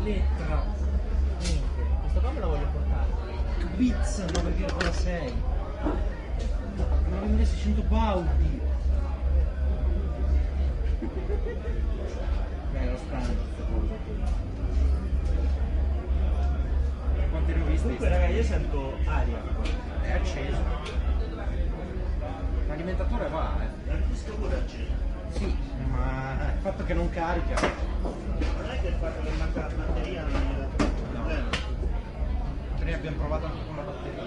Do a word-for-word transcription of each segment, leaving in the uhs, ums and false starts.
Elettra. Niente. Questo qua me lo voglio portare. Kbitz nove virgola sei. novemilaseicento baudi. Beh, lo stanno. Quanti ne ho visti? Comunque raga, io sento aria. È acceso. L'alimentatore va, eh. Il disco pure acceso. Sì, ma il fatto che non carica. Non è che il fatto che manca la batteria non è dato problema. Noi abbiamo provato anche con la batteria.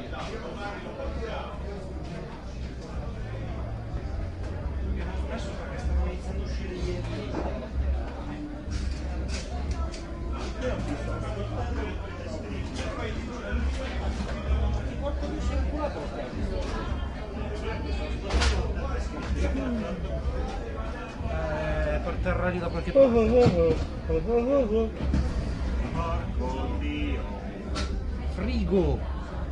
Adesso perché stanno iniziando a uscire ieri. Io ho visto Ti porto di sei inculato eh, per terra lì da qualche parte. porco dio. Frigo.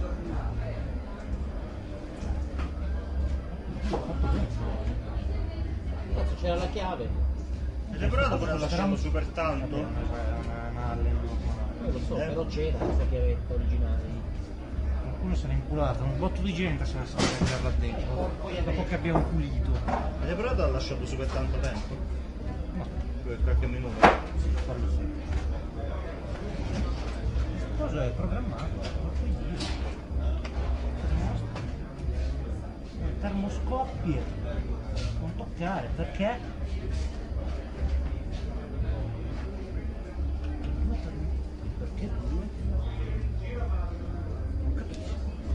Cazzo, c'era la chiave. Avete provato pure a lasciarlo super tanto? Non lo so, Eh? però c'era questa chiavetta originale. Qualcuno se n'è inculato, un botto di gente se ne sta a mettere là dentro. Dopo che abbiamo pulito. Avete provato a lasciarlo super tanto tempo? No, Per qualche minuto? quello sì. Cosa è programmato? Termoscoppie. Non toccare, perché? Perché due? Non capisco.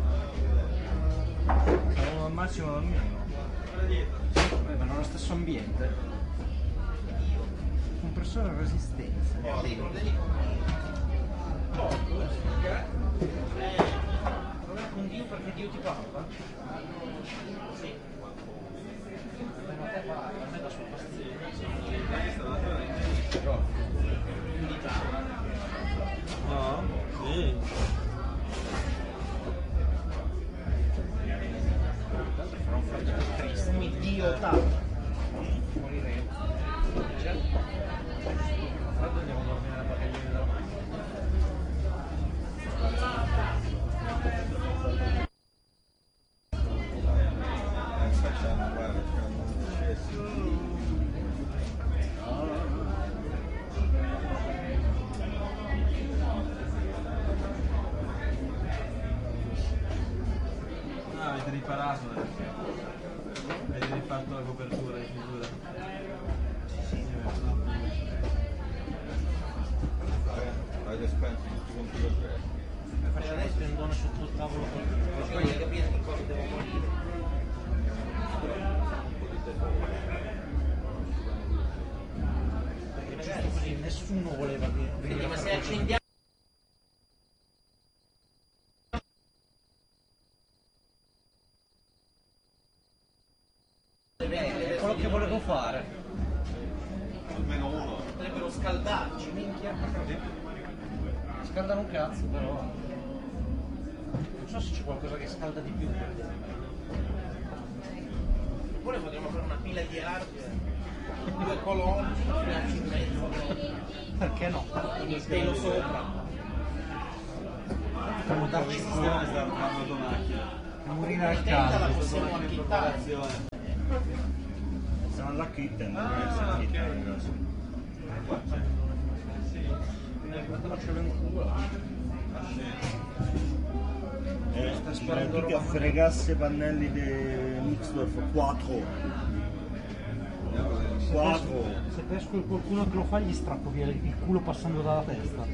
Siamo al massimo dal mio. Beh, ma nello stesso ambiente. Compressore a resistenza. Proviamo con Dio perché Dio ti parla? Sì. A te va, a me da sua pastiglia. No? Sì. Tanto farà un freddo triste. Mi Dio tanto. Moriremo. Certo. Freddo andiamo a dormire nella bagagliera della macchina. Ah, avete riparato perché avete rifatto la copertura di chiusura. Sì, Avete spento tutti i computer. Facciamo il tendone sotto il tavolo così voglio capire che cosa devo morire. Perché giusto così nessuno voleva venire. Ma se accendiamo è quello che volevo fare. Almeno uno. Potrebbero scaldarci, minchia. Scaldano un cazzo, però. Non so se c'è qualcosa che scalda di più. Oppure potremmo fare una pila di hardware, due colonne, tirarci in mezzo. Perché no? Con il pelo sopra. Potremmo darci il fuoco. sistema sta armando automacchina. E morire al La caldo. possiamo acchittare. Siamo alla kitten, non è essere kitten. Ma ce l'ho in culo. Eh, Sta sparando chi che roba. fregasse pannelli di Nixdorf quattro. quattro. Se pesco qualcuno che lo fa gli strappo via il culo passando dalla testa.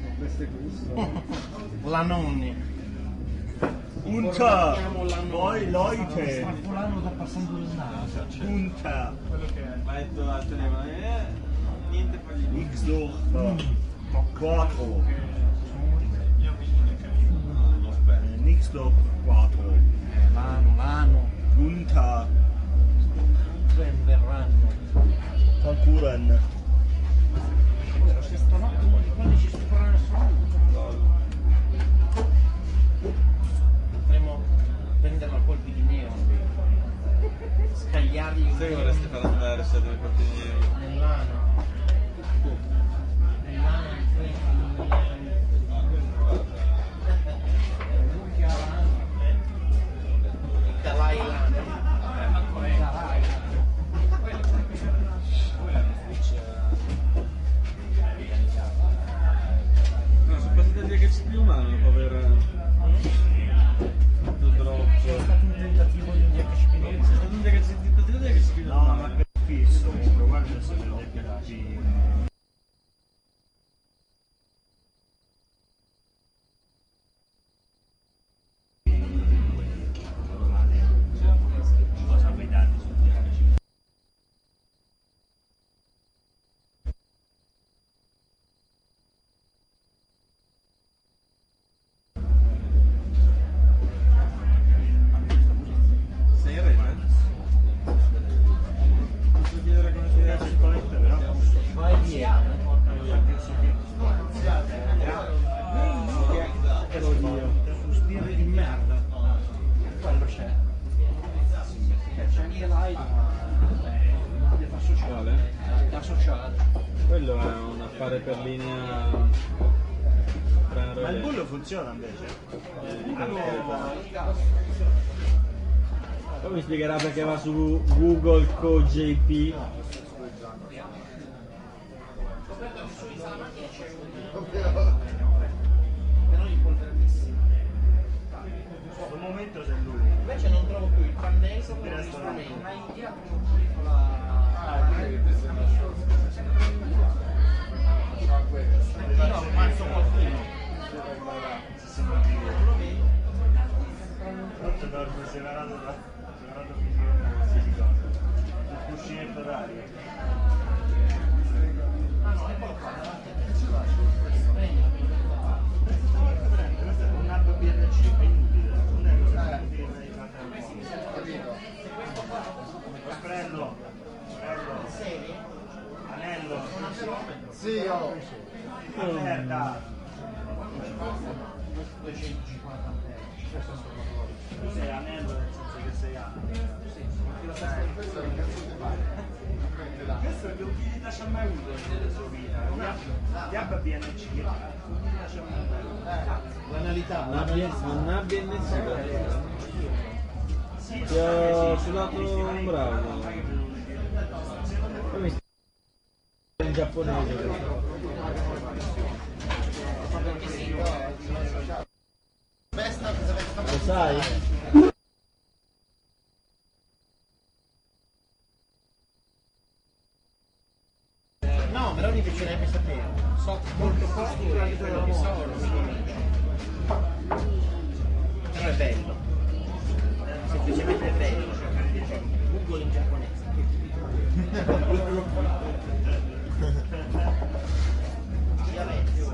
La nonni. Punta! Chiamo la nonna. Poi Leute! Strappo l'anno da passando il naso. Punta! Quello che è. Va detto al telefono, eh, niente fa gli Nixdorf quattro. Io mi lo spero. Eh, Nixdorf quattro. Eh, l'anno, l'anno. Punta! Ben verranno. Tankuren. Se stanotte uno di quelli ci supera nessuno. Potremmo prenderlo a colpi di nero. Scagliargli Sai che vorresti fare andare se due colpi di nero? nell'ano. Nell'ano di Quale? L'associato. Quello è un affare per linea. Ma il bullo funziona invece? Poi mi spiegherà perché va su Google Co J P. Al momento sei lui. Invece non trovo più il pannello Ti con gli resta strumenti. un Ma indietro no, mazzo qualcuno. Si sembra vivo. Forse dorme severato da severato fisicamente qualsiasi cosa. Il cuscinetto d'aria. Ah no, è qualcosa davanti a te. Questo è un hub B N C, è inutile. Non è così inutile di fare un po'. Prendo. Prendo. Anello. Sì, oh. Merda. duecentocinquanta ampere. Questo è sto valore. Tu sei anello nel senso che sei anello. Sì, questo Questo è che utilità c'ha mai avuto nella sua vita? Gli hub B N C, che utilità c'ha mai avuto? l'analità. Non abbia non abbia N C. Sì, Ti ho sudato un bravo. Poi mi stai in giapponese. Lo sai? No, però mi piacerebbe sapere. So molto posto di quello che so, non mi convince. Però è bello. Semplicemente è bello. Google in giapponese. Via Vecchio.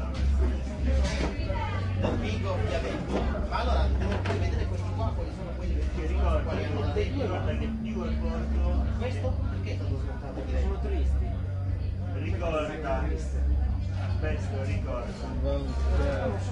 Del Vigo, via Vecchio. Ma allora devo vedere questi qua, quali sono quelli che Ti ricordi, quali hanno la ti ricorda che più è corto, Questo perché è stato smontato di Sono turisti. ricorda, questo ricorda. Va un cazzo.